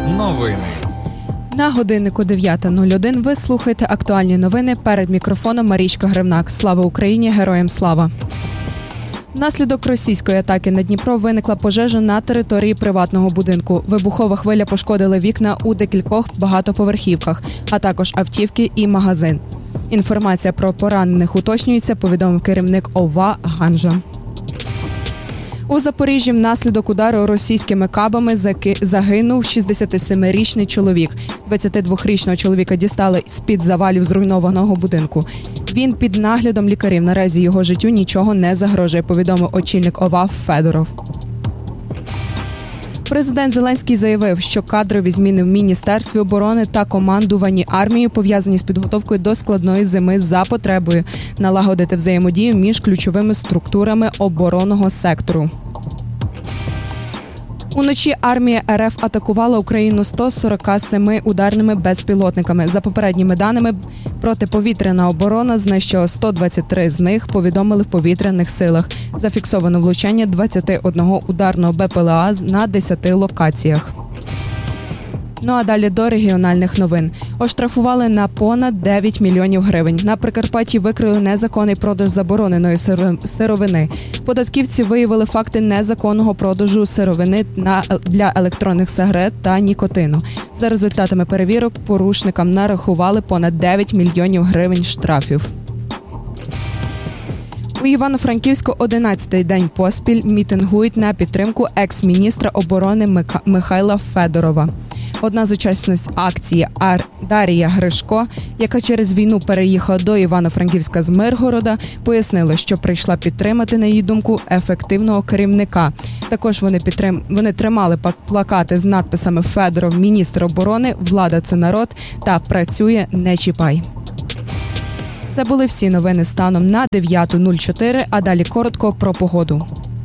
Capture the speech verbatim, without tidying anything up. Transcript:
Новини. На годиннику дев'ята нуль один ви слухаєте актуальні новини. Перед мікрофоном Марічка Гривнак. Слава Україні! Героям слава! Внаслідок російської атаки на Дніпро виникла пожежа на території приватного будинку. Вибухова хвиля пошкодила вікна у декількох багатоповерхівках, а також автівки і магазин. Інформація про поранених уточнюється, повідомив керівник ОВА Ганжа. У Запоріжжі внаслідок удару російськими кабами загинув шістдесятисемирічний чоловік. двадцятидвохрічного чоловіка дістали з-під завалів зруйнованого будинку. Він під наглядом лікарів. Наразі його життю нічого не загрожує, повідомив очільник ОВА Федоров. Президент Зеленський заявив, що кадрові зміни в Міністерстві оборони та командуванні армією пов'язані з підготовкою до складної зими за потребою налагодити взаємодію між ключовими структурами оборонного сектору. Уночі армія РФ атакувала Україну сто сорок сім ударними безпілотниками. За попередніми даними, протиповітряна оборона знищила сто двадцять три з них, повідомили в повітряних силах. Зафіксовано влучання двадцяти одного ударного БПЛА на десяти локаціях. Ну а далі до регіональних новин. Оштрафували на понад дев'ять мільйонів гривень. На Прикарпатті викрили незаконний продаж забороненої сировини. Податківці виявили факти незаконного продажу сировини для електронних сигарет та нікотину. За результатами перевірок порушникам нарахували понад дев'ять мільйонів гривень штрафів. У Івано-Франківську одинадцятий день поспіль мітингують на підтримку екс-міністра оборони Михайла Федорова. Одна з учасниць акції Дар'я Гришко, яка через війну переїхала до Івано-Франківська з Миргорода, пояснила, що прийшла підтримати, на її думку, ефективного керівника. Також вони, підтрим... вони тримали плакати з надписами «Федоров – міністр оборони», «Влада – це народ» та «Працює – не чіпай». Це були всі новини станом на дев'ята нуль чотири, а далі коротко про погоду.